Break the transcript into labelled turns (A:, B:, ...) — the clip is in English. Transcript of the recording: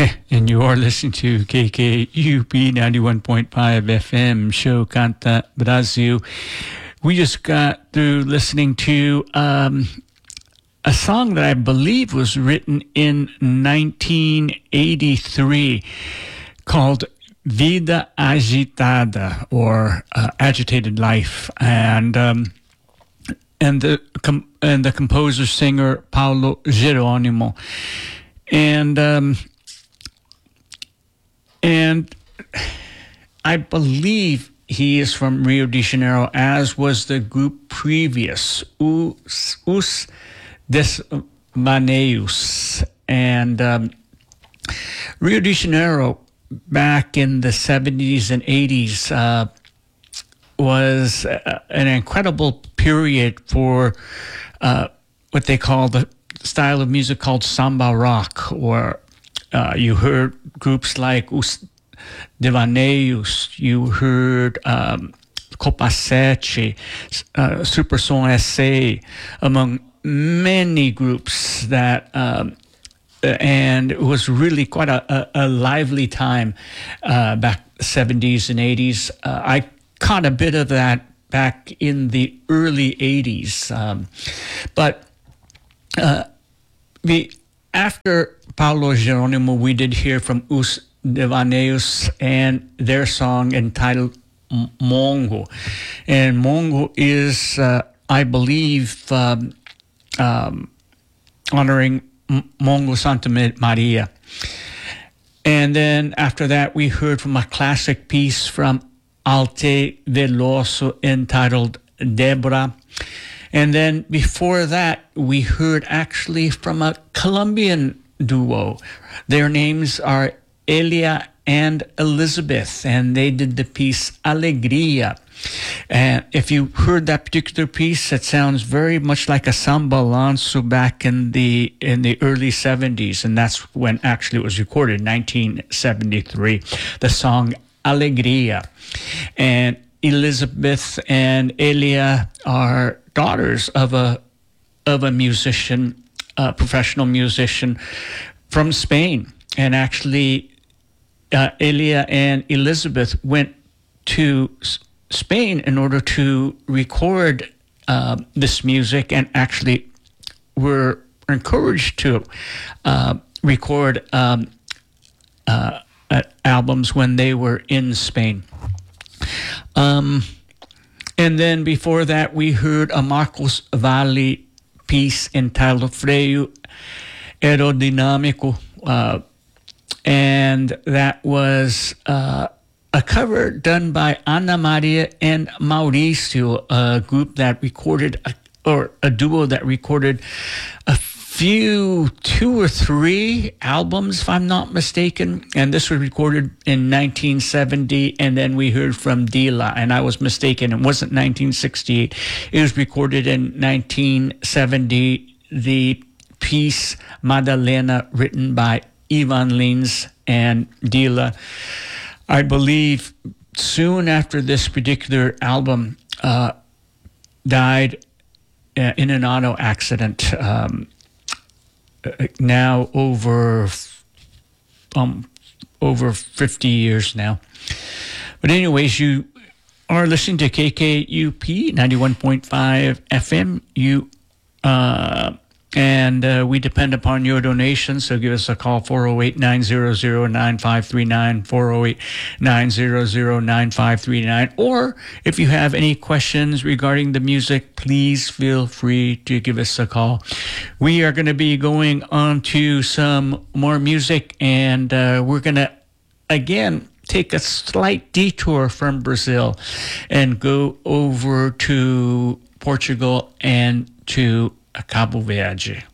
A: And you are listening to KKUP 91.5 FM, Show Canta Brasil. We just got through listening to a song that I believe was written in 1983 called Vida Agitada, or Agitated Life. And the composer singer Paulo Geronimo. And I believe he is from Rio de Janeiro, as was the group previous, Os Desmaneios. And Rio de Janeiro, back in the 70s and 80s, was an incredible period for what they call the style of music called samba rock, or you heard groups like Os Devaneios, you heard Copacete, Super Som SA, among many groups that, and it was really quite a lively time back 70s and 80s. I caught a bit of that back in the early 80s. But after Paulo Geronimo, we did hear from Os Devaneios and their song entitled Mongo. And Mongo is, I believe, honoring Mongo Santa Maria. And then after that, we heard from a classic piece from Alte Veloso entitled Debra. And then before that, we heard actually from a Colombian duo. Their names are Elia and Elizabeth, and they did the piece Alegria. And if you heard that particular piece, it sounds very much like a samba lanço back in the early 70s, and that's when actually it was recorded, 1973. The song Alegria. And Elizabeth and Elia are daughters of a musician, a professional musician from Spain. And actually, Elia and Elizabeth went to Spain in order to record this music, and actually were encouraged to record albums when they were in Spain. And then before that, we heard a Marcos Valle piece entitled Freio Aerodinâmico, and that was a cover done by Ana Maria and Mauricio, a group that recorded, or a duo that recorded two or three albums, if I'm not mistaken. And this was recorded in 1970, and then we heard from Dila, and I was mistaken, it wasn't 1968. It was recorded in 1970, the piece Madalena, written by Ivan Lins and Dila. I believe soon after this particular album died in an auto accident, now over 50 years now. But anyways, you are listening to KKUP 91.5 FM. And we depend upon your donations, so give us a call, 408-900-9539, 408-900-9539. Or if you have any questions regarding the music, please feel free to give us a call. We are going to be going on to some more music, and we're going to, again, take a slight detour from Brazil and go over to Portugal and to Cabo Verde.